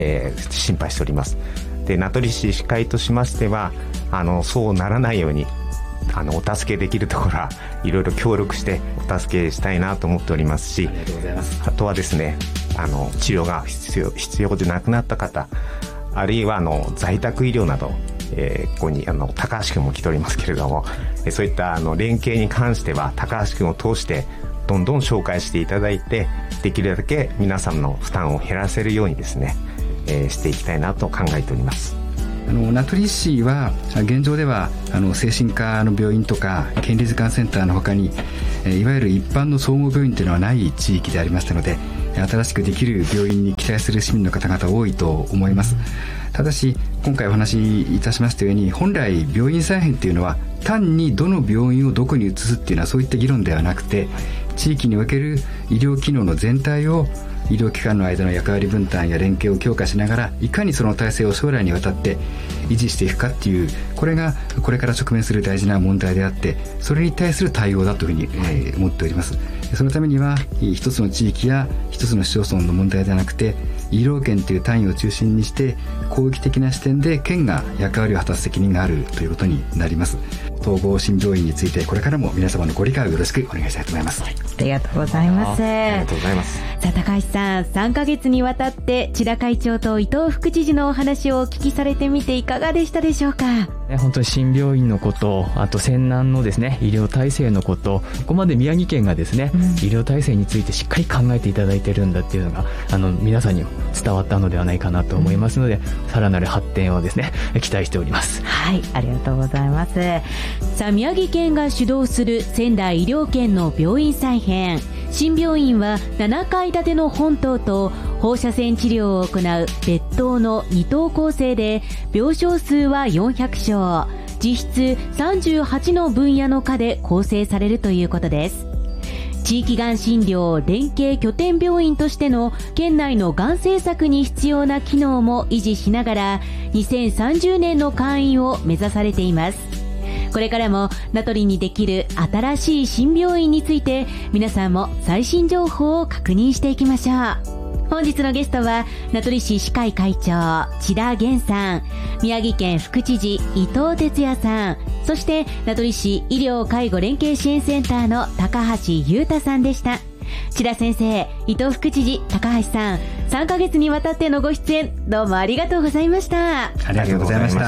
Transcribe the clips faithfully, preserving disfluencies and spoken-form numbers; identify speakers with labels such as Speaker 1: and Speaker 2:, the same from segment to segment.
Speaker 1: えー、心配しております。で、名取市医師会としましては、あのそうならないようにあのお助けできるところはいろいろ協力してお助けしたいなと思っておりますし、
Speaker 2: ありがとうございます。
Speaker 1: あとはですね、あの治療が必要、必要でなくなった方、あるいはあの在宅医療など、えー、ここにあの高橋君も来ておりますけれども、そういったあの連携に関しては高橋君を通してどんどん紹介していただいて、できるだけ皆さんの負担を減らせるようにですね、えー、していきたいなと考えております。
Speaker 2: あの名取市は現状ではあの精神科の病院とか県立がんセンターの他に、いわゆる一般の総合病院というのはない地域でありましたので、新しくできる病院に期待する市民の方々多いと思います。ただし今回お話しいたしましたように、本来病院再編というのは単にどの病院をどこに移すっていうのはそういった議論ではなくて、地域における医療機能の全体を医療機関の間の役割分担や連携を強化しながら、いかにその体制を将来にわたって維持していくかっていう、これがこれから直面する大事な問題であって、それに対する対応だというふうに、えー、思っております。そのためには一つの地域や一つの市町村の問題ではなくて、医療圏という単位を中心にして広域的な視点で県が役割を果たす責任があるということになります。統合診療院についてこれからも皆様のご理解をよろしくお願いしたいと思います。
Speaker 3: ありがとうございます。
Speaker 1: ありがとうございます。
Speaker 3: さあ高橋さん、さんかげつにわたって千田会長と伊藤副知事のお話をお聞きされてみていかがでしたでしょうか。
Speaker 4: 本当に新病院のこと、あと泉南のですね医療体制のこと、ここまで宮城県がですね、うん、医療体制についてしっかり考えていただいているんだっていうのがあの皆さんにも伝わったのではないかなと思いますので、うん、さらなる発展をですね期待しております。
Speaker 3: はい、ありがとうございます。さあ宮城県が主導する仙台医療圏の病院再編、新病院はななかい建ての本棟と放射線治療を行う別棟のに棟構成で、病床数はよんひゃくしょう、実質さんじゅうはちの分野の科で構成されるということです。地域がん診療連携拠点病院としての県内のがん政策に必要な機能も維持しながら、にせんさんじゅうねんの開院を目指されています。これからも名取にできる新しい新病院について、皆さんも最新情報を確認していきましょう。本日のゲストは名取市医師会会長千田源さん、宮城県副知事伊藤哲也さん、そして名取市医療介護連携支援センターの高橋優太さんでした。千田先生、伊藤副知事、高橋さん、さんかげつにわたってのご出演、どうもありがとうございました。
Speaker 2: ありがとうございました。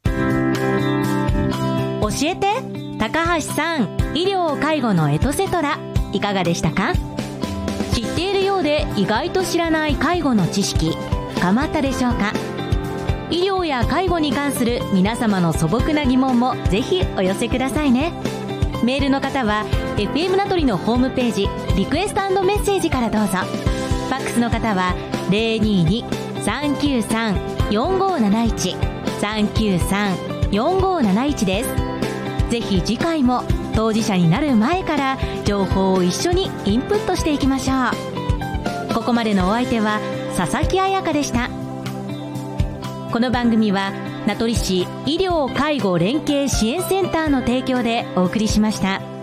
Speaker 3: 教えて高橋さん、医療介護のエトセトラ、いかがでしたか。知っているようで意外と知らない介護の知識、深まったでしょうか。医療や介護に関する皆様の素朴な疑問もぜひお寄せくださいね。メールの方は エフエム 名取のホームページリクエスト&メッセージからどうぞ。ファックスの方は ゼロにに さんきゅうさん よんごーなないち さんきゅうさん よんごーなないち です。ぜひ次回も当事者になる前から情報を一緒にインプットしていきましょう。ここまでのお相手は佐々木彩香でした。この番組は名取市医療介護連携支援センターの提供でお送りしました。